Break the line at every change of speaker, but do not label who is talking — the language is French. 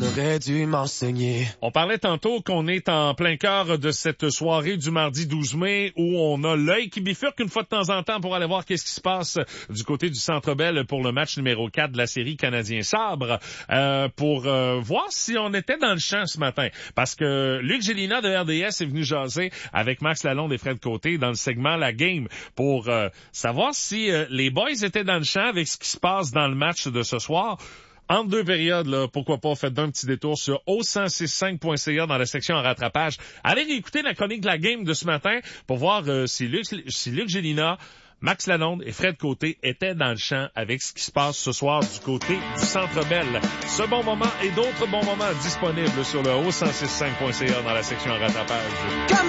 on aurait dû m'enseigner.
On parlait tantôt qu'on est en plein cœur de cette soirée du mardi 12 mai où on a l'œil qui bifurque une fois de temps en temps pour aller voir qu'est-ce qui se passe du côté du Centre Bell pour le match numéro 4 de la série Canadien-Sabre, pour voir si on était dans le champ ce matin. Parce que Luc Gélina de RDS est venu jaser avec Max Lalonde et Fred Côté dans le segment La Game pour savoir si les boys étaient dans le champ avec ce qui se passe dans le match de ce soir. Entre deux périodes, là, pourquoi pas, faites un petit détour sur o1065.ca dans la section en rattrapage. Allez réécouter la chronique de La Game de ce matin pour voir si Luc Gélina, Max Lalonde et Fred Côté étaient dans le champ avec ce qui se passe ce soir du côté du Centre Bell. Ce bon moment et d'autres bons moments disponibles sur le o1065.ca dans la section en rattrapage.